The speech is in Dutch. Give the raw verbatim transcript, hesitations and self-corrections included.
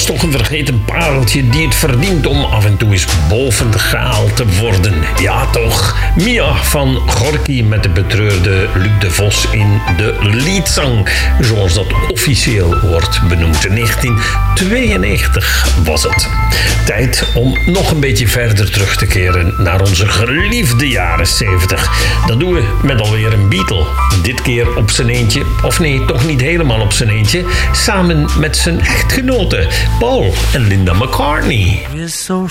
is toch een vergeten pareltje die het verdient om af en toe eens bovengehaald te worden. Ja, toch? Mia van Gorky met de betreurde Luc de Vos in de liedzang, zoals dat officieel wordt benoemd. In negentien tweeënnegentig was het. Tijd om nog een beetje verder terug te keren naar onze geliefde jaren zeventig. Dat doen we met alweer een Beatle. Dit keer op zijn eentje, of nee, toch niet helemaal op zijn eentje, samen met zijn echtgenote Paul en Linda McCartney. We're so